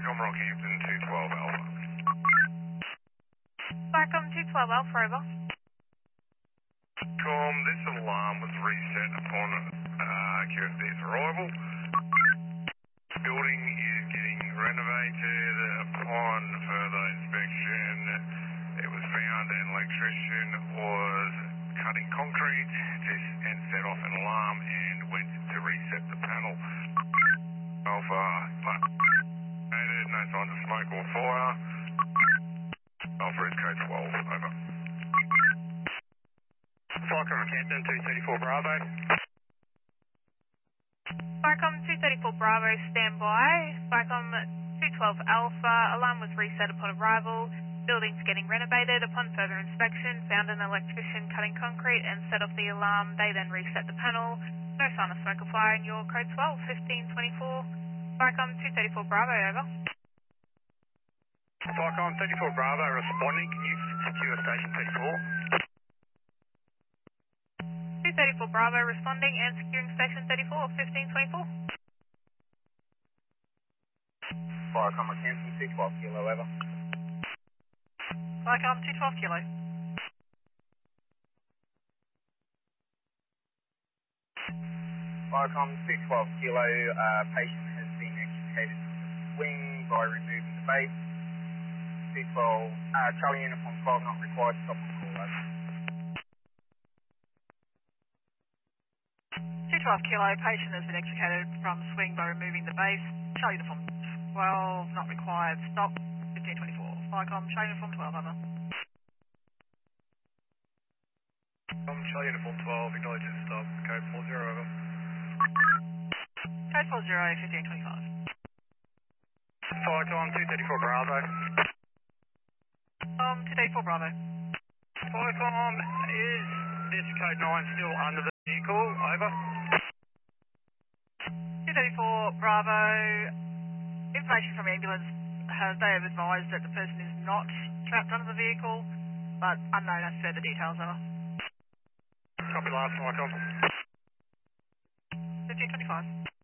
Vicom Rockhampton 212 Alpha. Vicom 212 Alpha, over. This alarm was reset upon QFD's arrival. Building is getting renovated. Upon further inspection, it was found an electrician was cutting concrete and set off an alarm and went to reset the panel. Alpha, no signs of smoke or fire. Alpha is code 12, over. Vicom Rockhampton 234 Bravo. Vicom 234 Bravo, stand by. Vicom 212 Alpha, alarm was reset upon arrival. Building's getting renovated. Upon further inspection, found an electrician cutting concrete and set off the alarm. They then reset the panel. No sign of smoke or fire in your code 12, 1524. Vicom 234 Bravo, over. Vicom 34 Bravo responding. Can you secure station 34? 234 Bravo responding and securing station 34, 1524. Vicom Rockhampton 212 Kilo, over. Vicom 212 Kilo. Vicom 212 Kilo, patient has been extricated from the swing by removing the base. 212, Charlie Uniform 12 not required, stop and call, over. 212 Kilo, patient has been extricated from swing by removing the base. Charlie Uniform 12 not required, stop 1524. Vicom Charlie Uniform 12, over. Charlie Uniform 12, acknowledges stop, code 40, over. Code 40, 1525. Vicom 234 Bravo. 234 Bravo. Vicom, is this code 9 still under the vehicle? Over. 234 Bravo. Information from ambulance they have advised that the person is not trapped under the vehicle, but unknown as further details, over. Copy last, Vicom. 1525.